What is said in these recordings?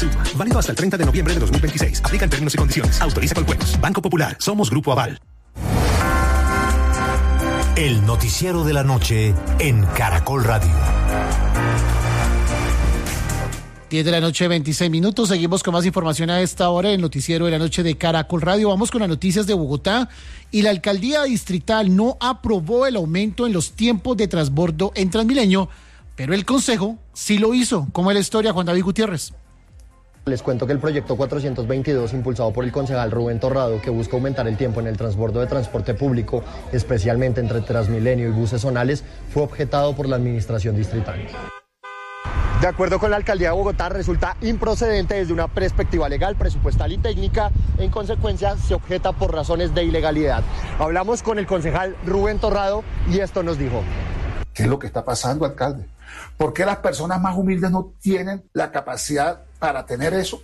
Válido hasta el 30 de noviembre de 2026. Aplican términos y condiciones. Autoriza Coljuegos. Banco Popular. Somos Grupo Aval. El noticiero de la noche en Caracol Radio. 10 de la noche, 26 minutos. Seguimos con más información a esta hora en el noticiero de la noche de Caracol Radio. Vamos con las noticias de Bogotá. Y la alcaldía distrital no aprobó el aumento en los tiempos de transbordo en Transmilenio, pero el consejo sí lo hizo. ¿Cómo es la historia, Juan David Gutiérrez? Les cuento que el proyecto 422, impulsado por el concejal Rubén Torrado, que busca aumentar el tiempo en el transbordo de transporte público, especialmente entre Transmilenio y buses zonales, fue objetado por la administración distrital. De acuerdo con la alcaldía de Bogotá, resulta improcedente desde una perspectiva legal, presupuestal y técnica. En consecuencia, se objeta por razones de ilegalidad. Hablamos con el concejal Rubén Torrado y esto nos dijo. ¿Qué es lo que está pasando, alcalde? ¿Por qué las personas más humildes no tienen la capacidad para tener eso?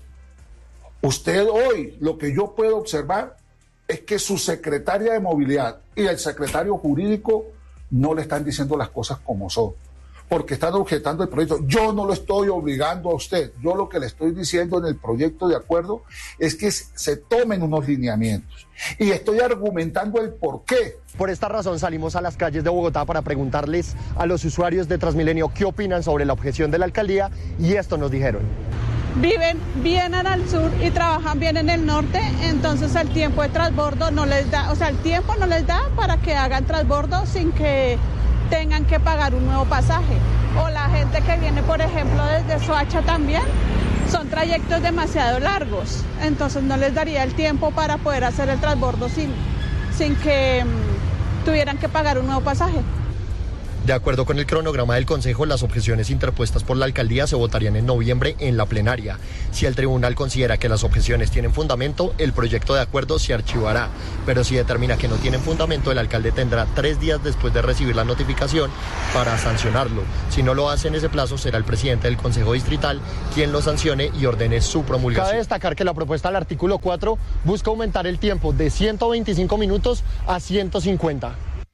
Usted hoy, lo que yo puedo observar es que su secretaria de movilidad y el secretario jurídico no le están diciendo las cosas como son, porque están objetando el proyecto. Yo no lo estoy obligando a usted. Yo lo que le estoy diciendo en el proyecto de acuerdo es que se tomen unos lineamientos. Y estoy argumentando el por qué. Por esta razón salimos a las calles de Bogotá para preguntarles a los usuarios de Transmilenio qué opinan sobre la objeción de la alcaldía, y esto nos dijeron. Viven bien al sur y trabajan bien en el norte, entonces el tiempo de transbordo no les da, el tiempo no les da para que hagan transbordo sin que tengan que pagar un nuevo pasaje. O la gente que viene, por ejemplo, desde Soacha también, son trayectos demasiado largos, entonces no les daría el tiempo para poder hacer el transbordo sin que tuvieran que pagar un nuevo pasaje. De acuerdo con el cronograma del Consejo, las objeciones interpuestas por la alcaldía se votarían en noviembre en la plenaria. Si el tribunal considera que las objeciones tienen fundamento, el proyecto de acuerdo se archivará. Pero si determina que no tienen fundamento, el alcalde tendrá 3 días después de recibir la notificación para sancionarlo. Si no lo hace en ese plazo, será el presidente del Consejo Distrital quien lo sancione y ordene su promulgación. Cabe destacar que la propuesta del artículo 4 busca aumentar el tiempo de 125 minutos a 150.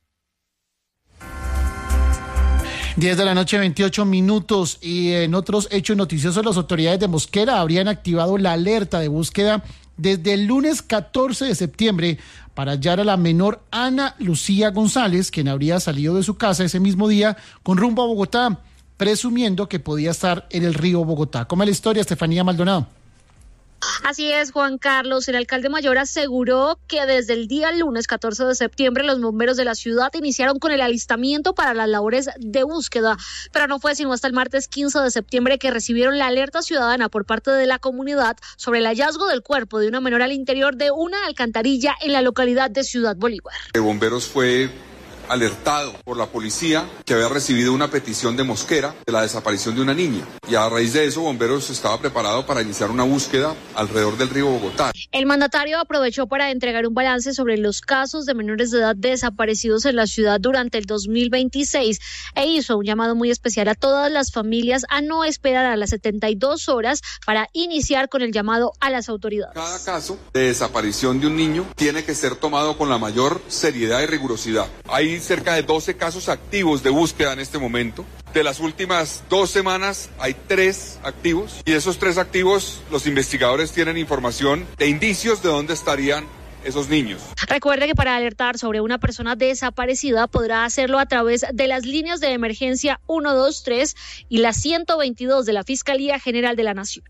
10 de la noche, 28 minutos. Y en otros hechos noticiosos, las autoridades de Mosquera habrían activado la alerta de búsqueda desde el lunes 14 de septiembre para hallar a la menor Ana Lucía González, quien habría salido de su casa ese mismo día con rumbo a Bogotá, presumiendo que podía estar en el río Bogotá. ¿Cómo es la historia, Estefanía Maldonado? Así es, Juan Carlos. El alcalde mayor aseguró que desde el día lunes 14 de septiembre los bomberos de la ciudad iniciaron con el alistamiento para las labores de búsqueda, pero no fue sino hasta el martes 15 de septiembre que recibieron la alerta ciudadana por parte de la comunidad sobre el hallazgo del cuerpo de una menor al interior de una alcantarilla en la localidad de Ciudad Bolívar. De bomberos fue alertado por la policía que había recibido una petición de Mosquera de la desaparición de una niña, y a raíz de eso Bomberos estaba preparado para iniciar una búsqueda alrededor del río Bogotá. El mandatario aprovechó para entregar un balance sobre los casos de menores de edad desaparecidos en la ciudad durante el 2026 e hizo un llamado muy especial a todas las familias a no esperar a las 72 horas para iniciar con el llamado a las autoridades. Cada caso de desaparición de un niño tiene que ser tomado con la mayor seriedad y rigurosidad. Hay cerca de 12 casos activos de búsqueda en este momento. De las últimas 2 semanas hay 3 activos, y esos 3 activos los investigadores tienen información de indicios de dónde estarían esos niños. Recuerde que para alertar sobre una persona desaparecida podrá hacerlo a través de las líneas de emergencia 123 y la 122 de la Fiscalía General de la Nación.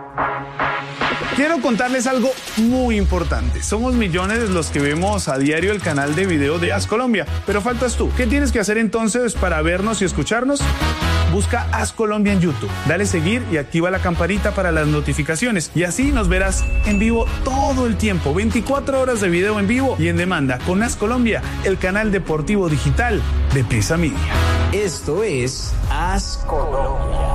Quiero contarles algo muy importante. Somos millones los que vemos a diario el canal de video de As Colombia, pero faltas tú. ¿Qué tienes que hacer entonces para vernos y escucharnos? Busca As Colombia en YouTube, dale seguir y activa la campanita para las notificaciones, y así nos verás en vivo todo el tiempo, 24 horas de video en vivo y en demanda con As Colombia, el canal deportivo digital de Prisa Media. Esto es As Colombia.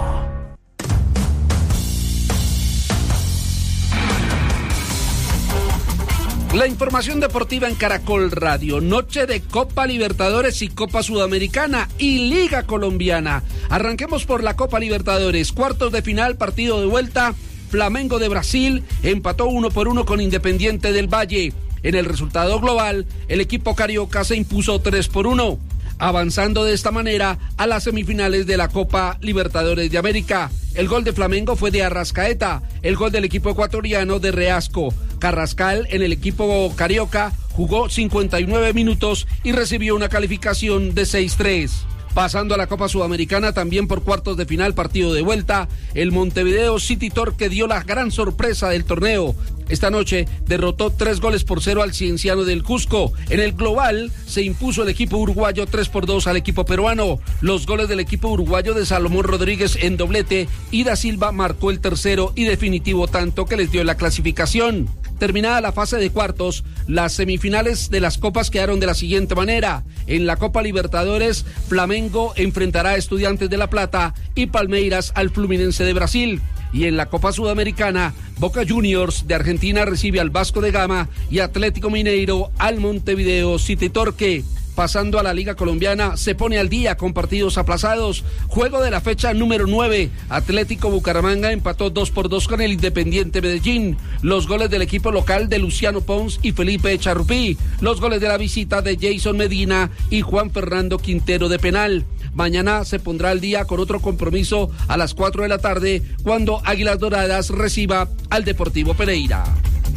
La información deportiva en Caracol Radio. Noche de Copa Libertadores y Copa Sudamericana y Liga Colombiana. Arranquemos por la Copa Libertadores. Cuartos de final, partido de vuelta. Flamengo de Brasil empató 1-1 con Independiente del Valle. En el resultado global, el equipo carioca se impuso 3-1, avanzando de esta manera a las semifinales de la Copa Libertadores de América. El gol de Flamengo fue de Arrascaeta, el gol del equipo ecuatoriano de Reasco. Carrascal en el equipo carioca jugó 59 minutos y recibió una calificación de 6-3. Pasando a la Copa Sudamericana, también por cuartos de final, partido de vuelta, el Montevideo City Torque dio la gran sorpresa del torneo. Esta noche derrotó 3-0 al Cienciano del Cusco. En el global se impuso el equipo uruguayo 3-2 al equipo peruano. Los goles del equipo uruguayo de Salomón Rodríguez en doblete y Da Silva marcó el tercero y definitivo tanto que les dio la clasificación. Terminada la fase de cuartos, las semifinales de las copas quedaron de la siguiente manera. En la Copa Libertadores, Flamengo enfrentará a Estudiantes de La Plata y Palmeiras al Fluminense de Brasil. Y en la Copa Sudamericana, Boca Juniors de Argentina recibe al Vasco de Gama y Atlético Mineiro al Montevideo City Torque. Pasando a la Liga Colombiana, se pone al día con partidos aplazados. Juego de la fecha número 9. Atlético Bucaramanga empató 2-2 con el Independiente Medellín. Los goles del equipo local de Luciano Pons y Felipe Charrupí. Los goles de la visita de Jason Medina y Juan Fernando Quintero de penal. Mañana se pondrá al día con otro compromiso a las 4 de la tarde cuando Águilas Doradas reciba al Deportivo Pereira.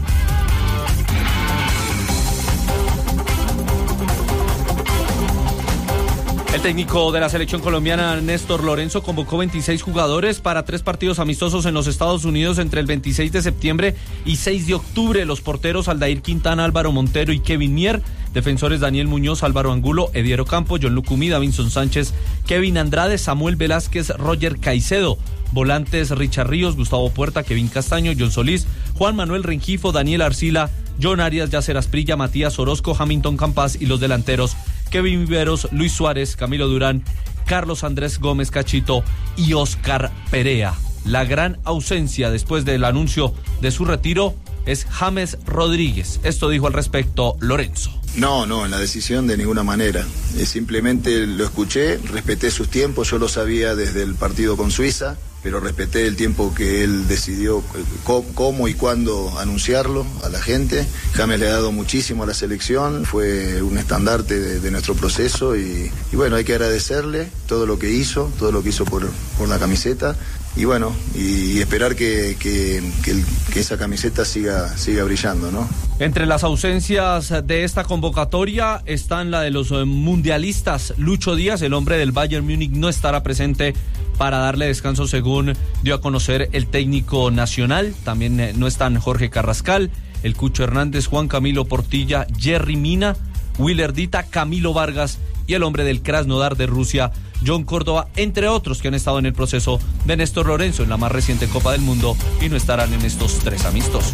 El técnico de la selección colombiana, Néstor Lorenzo, convocó 26 jugadores para 3 partidos amistosos en los Estados Unidos entre el 26 de septiembre y 6 de octubre. Los porteros Aldair Quintana, Álvaro Montero y Kevin Mier. Defensores Daniel Muñoz, Álvaro Angulo, Ediero Campo, John Lucumí, Davinson Sánchez, Kevin Andrade, Samuel Velázquez, Roger Caicedo. Volantes Richard Ríos, Gustavo Puerta, Kevin Castaño, John Solís, Juan Manuel Rengifo, Daniel Arcila, John Arias, Yacer Asprilla, Matías Orozco, Hamilton Campas y los delanteros Kevin Viveros, Luis Suárez, Camilo Durán, Carlos Andrés Gómez Cachito y Oscar Perea. La gran ausencia después del anuncio de su retiro es James Rodríguez. Esto dijo al respecto Lorenzo. No, en la decisión de ninguna manera. Simplemente lo escuché, respeté sus tiempos, yo lo sabía desde el partido con Suiza, pero respeté el tiempo que él decidió cómo y cuándo anunciarlo a la gente. James le ha dado muchísimo a la selección, fue un estandarte de nuestro proceso y bueno, hay que agradecerle todo lo que hizo por la camiseta. Y bueno, y esperar que esa camiseta siga brillando, ¿no? Entre las ausencias de esta convocatoria están la de los mundialistas. Lucho Díaz, el hombre del Bayern Múnich, no estará presente para darle descanso, según dio a conocer el técnico nacional. También no están Jorge Carrascal, el Cucho Hernández, Juan Camilo Portilla, Jerry Mina, Willer Dita, Camilo Vargas y el hombre del Krasnodar de Rusia, John Córdoba, entre otros que han estado en el proceso de Néstor Lorenzo en la más reciente Copa del Mundo y no estarán en estos 3 amistosos.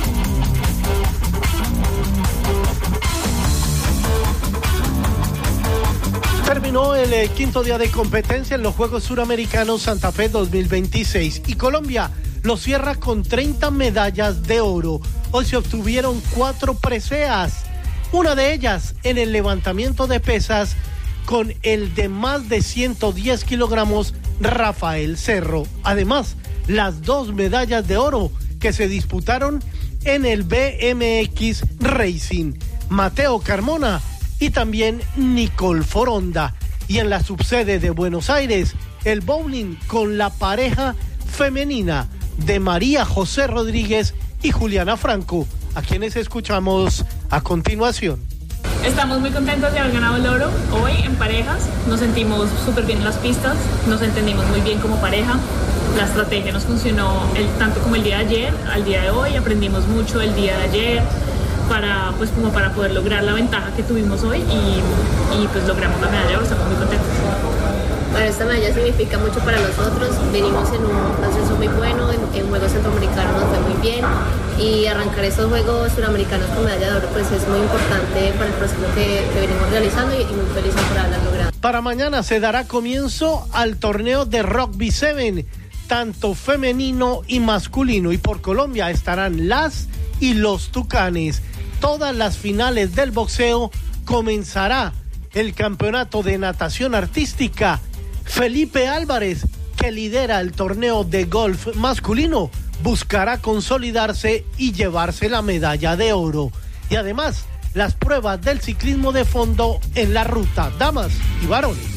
Terminó el quinto día de competencia en los Juegos Suramericanos Santa Fe 2026 y Colombia lo cierra con 30 medallas de oro. Hoy se obtuvieron 4 preseas, una de ellas en el levantamiento de pesas con el de más de 110 kilogramos Rafael Cerro. Además, las 2 medallas de oro que se disputaron en el BMX Racing, Mateo Carmona y también Nicole Foronda. Y en la subsede de Buenos Aires, el bowling con la pareja femenina de María José Rodríguez y Juliana Franco, a quienes escuchamos a continuación. Estamos muy contentos de haber ganado el oro hoy en parejas. Nos sentimos súper bien en las pistas, nos entendimos muy bien como pareja. La estrategia nos funcionó tanto como el día de ayer, al día de hoy. Aprendimos mucho el día de ayer para poder lograr la ventaja que tuvimos hoy y pues logramos la medalla de oro. Estamos muy contentos. Bueno, esta medalla significa mucho para nosotros. Venimos en un proceso muy bueno, en Juegos Centroamericanos nos fue muy bien y arrancar estos Juegos Suramericanos con medalla de oro pues es muy importante para el proceso que venimos realizando y muy felices por haberlo logrado. Para mañana se dará comienzo al torneo de Rugby 7, tanto femenino y masculino, y por Colombia estarán las y los Tucanes. Todas las finales del boxeo. Comenzará el campeonato de natación artística. Felipe Álvarez, que lidera el torneo de golf masculino, buscará consolidarse y llevarse la medalla de oro. Y además, las pruebas del ciclismo de fondo en la ruta, damas y varones.